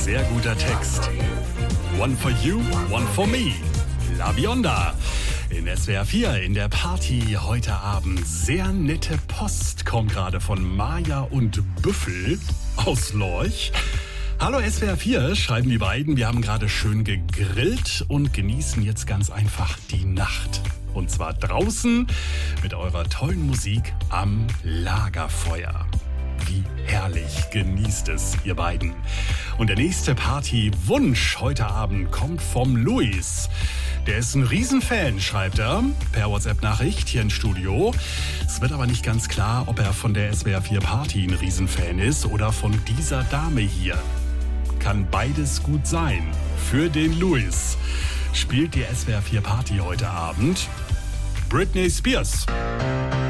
Sehr guter Text. One for you, one for me. La Bionda. In SWR 4 in der Party heute Abend. Sehr nette Post kommt gerade von Maja und Büffel aus Lorch. Hallo SWR 4, schreiben die beiden. Wir haben gerade schön gegrillt und genießen jetzt ganz einfach die Nacht. Und zwar draußen mit eurer tollen Musik am Lagerfeuer. Wie herrlich, genießt es, ihr beiden. Und der nächste Partywunsch heute Abend kommt vom Luis. Der ist ein Riesenfan, schreibt er, per WhatsApp-Nachricht hier im Studio. Es wird aber nicht ganz klar, ob er von der SWR 4 Party ein Riesenfan ist oder von dieser Dame hier. Kann beides gut sein. Für den Luis spielt die SWR 4 Party heute Abend Britney Spears.